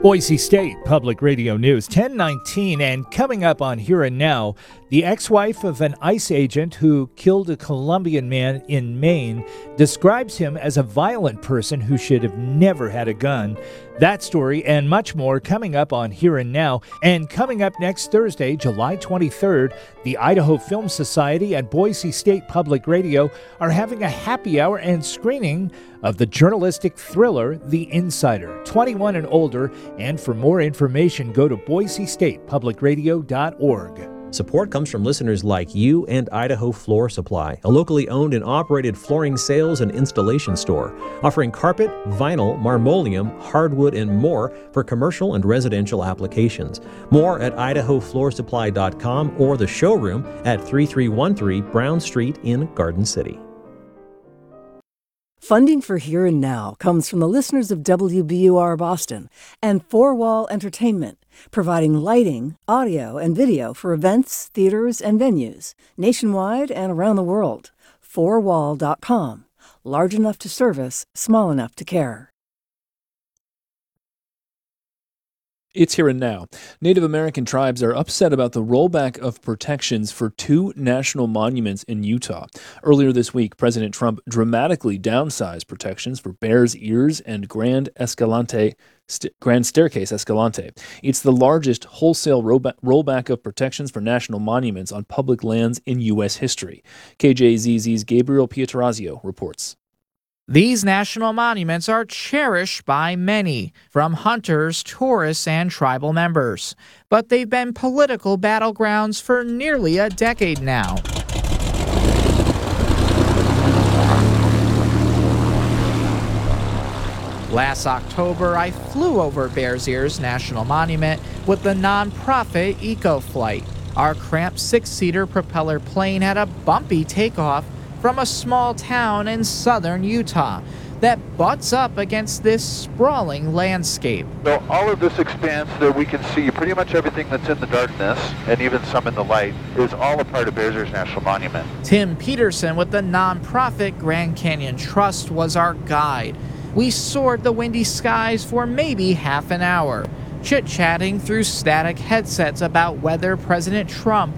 Boise State Public Radio News, 10:19, and coming up on Here and Now, the ex-wife of an ICE agent who killed a Colombian man in Maine describes him as a violent person who should have never had a gun. That story and much more coming up on Here and Now. And coming up next Thursday, July 23rd, the Idaho Film Society and Boise State Public Radio are having a happy hour and screening of the journalistic thriller The Insider, 21 and older. And for more information, go to boisestatepublicradio.org. Support comes from listeners like you and Idaho Floor Supply, a locally owned and operated flooring sales and installation store, offering carpet, vinyl, marmoleum, hardwood, and more for commercial and residential applications. More at idahofloorsupply.com or the showroom at 3313 Brown Street in Garden City. Funding for Here and Now comes from the listeners of WBUR Boston and Four Wall Entertainment, providing lighting, audio, and video for events, theaters, and venues nationwide and around the world. Fourwall.com. Large enough to service, small enough to care. It's Here and Now. Native American tribes are upset about the rollback of protections for two national monuments in Utah. Earlier this week, President Trump dramatically downsized protections for Bears Ears and Grand Staircase Escalante. It's the largest wholesale rollback of protections for national monuments on public lands in U.S. history. KJZZ's Gabriel Pietrorazio reports. These national monuments are cherished by many, from hunters, tourists, and tribal members. But they've been political battlegrounds for nearly a decade now. Last October, I flew over Bears Ears National Monument with the nonprofit EcoFlight. Our cramped six-seater propeller plane had a bumpy takeoff from a small town in southern Utah that butts up against this sprawling landscape. So all of this expanse that we can see, pretty much everything that's in the darkness, and even some in the light, is all a part of Bears Ears National Monument. Tim Peterson with the nonprofit Grand Canyon Trust was our guide. We soared the windy skies for maybe half an hour, chit-chatting through static headsets about whether President Trump